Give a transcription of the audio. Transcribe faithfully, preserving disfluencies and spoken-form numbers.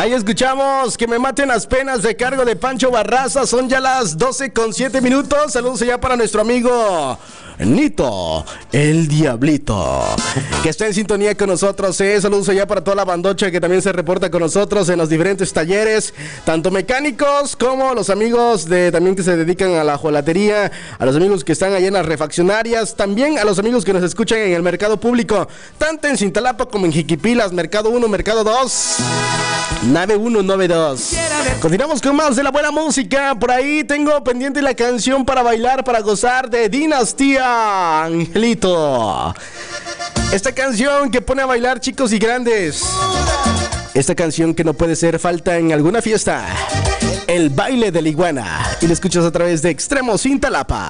Ahí escuchamos Que me maten las penas de cargo de Pancho Barraza. Son ya las doce con siete minutos. Saludos ya para nuestro amigo Nito, el Diablito, que está en sintonía con nosotros. eh. Saludos allá para toda la bandocha que también se reporta con nosotros en los diferentes talleres, tanto mecánicos como los amigos de también que se dedican a la hojalatería, a los amigos que están allá en las refaccionarias, también a los amigos que nos escuchan en el mercado público, tanto en Cintalapa como en Jiquipilas, Mercado uno, Mercado dos, Nave uno, Nave dos. Continuamos con más de la buena música. Por ahí tengo pendiente la canción para bailar, para gozar, de Dinastía Angelito. Esta canción que pone a bailar chicos y grandes. Esta canción que no puede ser falta en alguna fiesta. El baile de la iguana. Y la escuchas a través de Extremo Cintalapa.